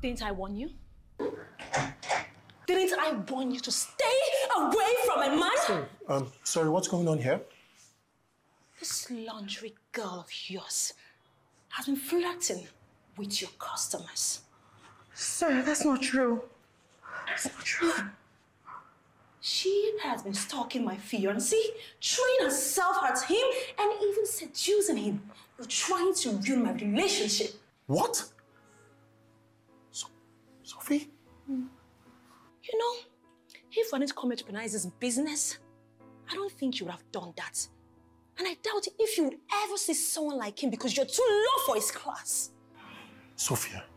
Didn't I warn you? Didn't I warn you to stay away from a man? Sorry, what's going on here? This laundry girl of yours has been flirting with your customers. Sir, that's not true. That's not true. She has been stalking my fiancé, throwing herself at him, and even seducing him. You're trying to ruin my relationship. What? Sophie? You know, if I didn't come here to organize this business, I don't think you would have done that. And I doubt if you would ever see someone like him because you're too low for his class. Sophia,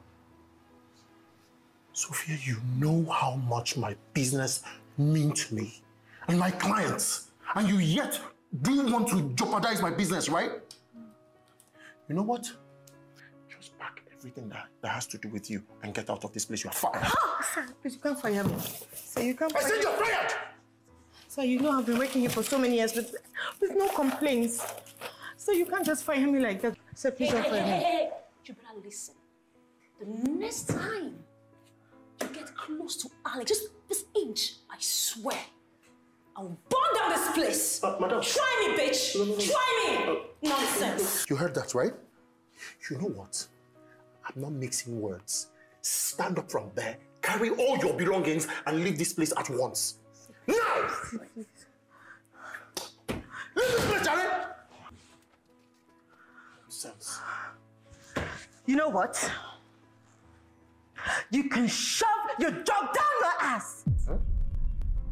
you know how much my business means to me and my clients. And you yet do want to jeopardize my business, right? You know what? Just pack everything that has to do with you and get out of this place. You are fired. Sir, please, you can't fire me. Sir, you can't fire me. I said you're fired! Sir, you know I've been working here for so many years with no complaints. So you can't just fire me like that. Sir, please don't fire me. Hey, you better listen. The next time you get close to Alex, just this inch, I swear, I'll burn down this place. Madam. Try me, bitch. No. Try me. Nonsense. You heard that, right? You know what? I'm not mixing words. Stand up from there, carry all your belongings, and leave this place at once. Now! Leave this place, Charlie! Nonsense. You know what? You can shove your dog down your ass!